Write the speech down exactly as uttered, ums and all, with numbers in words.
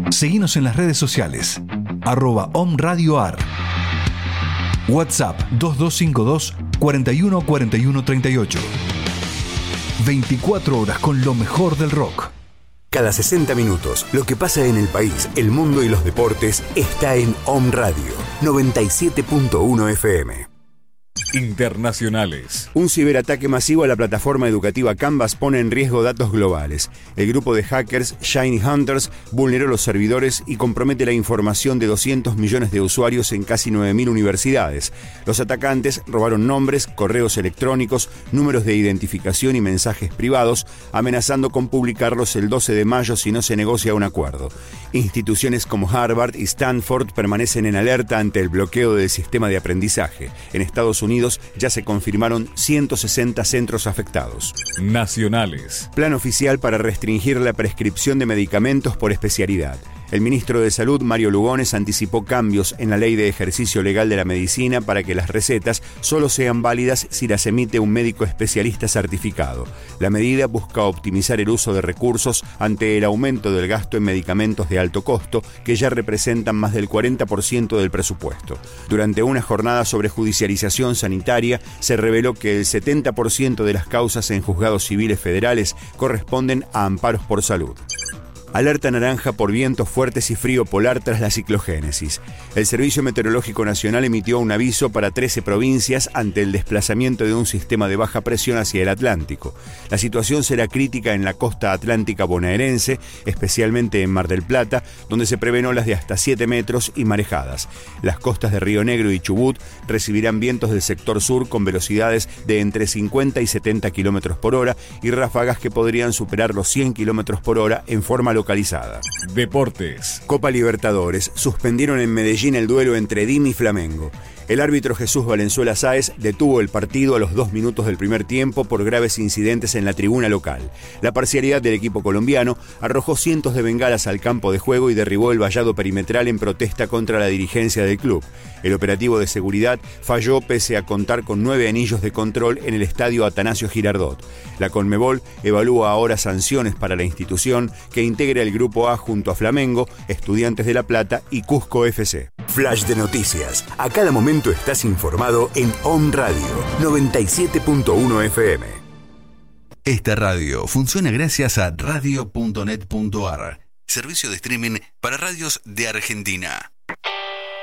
Seguinos en las redes sociales, arroba omradioar. WhatsApp dos dos cinco dos, cuatro uno cuatro uno tres ocho. veinticuatro horas con lo mejor del rock. Cada sesenta minutos, lo que pasa en el país, el mundo y los deportes está en Om Radio noventa y siete punto uno F M. Internacionales. Un ciberataque masivo a la plataforma educativa Canvas pone en riesgo datos globales. El grupo de hackers Shiny Hunters vulneró los servidores y compromete la información de doscientos millones de usuarios en casi nueve mil universidades. Los atacantes robaron nombres, correos electrónicos, números de identificación y mensajes privados, amenazando con publicarlos el doce de mayo si no se negocia un acuerdo. Instituciones como Harvard y Stanford permanecen en alerta ante el bloqueo del sistema de aprendizaje. En Estados Unidos ya se confirmaron ciento sesenta centros afectados. Nacionales. Plan oficial para restringir la prescripción de medicamentos por especialidad. El ministro de Salud, Mario Lugones, anticipó cambios en la Ley de Ejercicio Legal de la Medicina para que las recetas solo sean válidas si las emite un médico especialista certificado. La medida busca optimizar el uso de recursos ante el aumento del gasto en medicamentos de alto costo, que ya representan más del cuarenta por ciento del presupuesto. Durante una jornada sobre judicialización sanitaria, se reveló que el setenta por ciento de las causas en juzgados civiles federales corresponden a amparos por salud. Alerta naranja por vientos fuertes y frío polar tras la ciclogénesis. El Servicio Meteorológico Nacional emitió un aviso para trece provincias ante el desplazamiento de un sistema de baja presión hacia el Atlántico. La situación será crítica en la costa atlántica bonaerense, especialmente en Mar del Plata, donde se prevén olas de hasta siete metros y marejadas. Las costas de Río Negro y Chubut recibirán vientos del sector sur con velocidades de entre cincuenta y setenta kilómetros por hora y ráfagas que podrían superar los cien kilómetros por hora en forma local. Localizada. Deportes. Copa Libertadores. Suspendieron en Medellín el duelo entre D I M y Flamengo. El árbitro Jesús Valenzuela Sáez detuvo el partido a los dos minutos del primer tiempo por graves incidentes en la tribuna local. La parcialidad del equipo colombiano arrojó cientos de bengalas al campo de juego y derribó el vallado perimetral en protesta contra la dirigencia del club. El operativo de seguridad falló pese a contar con nueve anillos de control en el estadio Atanasio Girardot. La Conmebol evalúa ahora sanciones para la institución, que integra el Grupo A junto a Flamengo, Estudiantes de La Plata y Cusco F C. Flash de noticias. A cada momento estás informado en Om Radio noventa y siete punto uno F M. Esta radio funciona gracias a radio punto net punto a r, servicio de streaming para radios de Argentina.